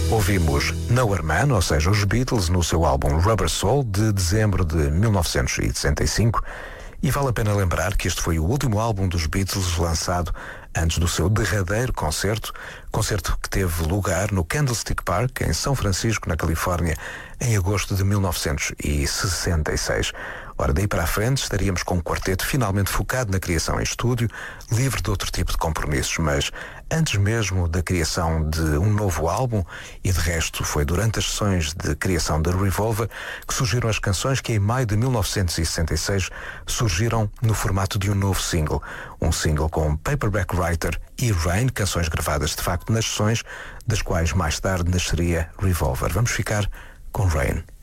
Ouvimos Nowhere Man, ou seja, os Beatles, no seu álbum Rubber Soul, de dezembro de 1965. E vale a pena lembrar que este foi o último álbum dos Beatles lançado antes do seu derradeiro concerto que teve lugar no Candlestick Park, em São Francisco, na Califórnia, em agosto de 1966. Ora, daí para a frente estaríamos com um quarteto finalmente focado na criação em estúdio, livre de outro tipo de compromissos, mas antes mesmo da criação de um novo álbum, e de resto foi durante as sessões de criação da Revolver que surgiram as canções que em maio de 1966 surgiram no formato de um novo single. Um single com Paperback Writer e Rain, canções gravadas de facto nas sessões, das quais mais tarde nasceria Revolver. Vamos ficar com Rain.